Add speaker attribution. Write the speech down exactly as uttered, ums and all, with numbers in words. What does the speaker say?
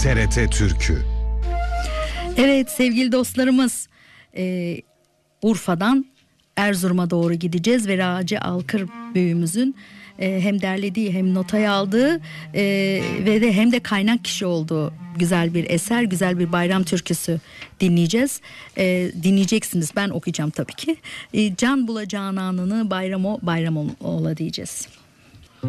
Speaker 1: T R T Türkü.
Speaker 2: Evet sevgili dostlarımız, e, Urfa'dan Erzurum'a doğru gideceğiz ve Raci Alkır büyüğümüzün e, hem derlediği hem notaya aldığı e, ve de hem de kaynak kişi olduğu güzel bir eser, güzel bir bayram türküsü dinleyeceğiz. E, dinleyeceksiniz, ben okuyacağım tabii ki. E, Can bula cananını bayram o bayram ola diyeceğiz.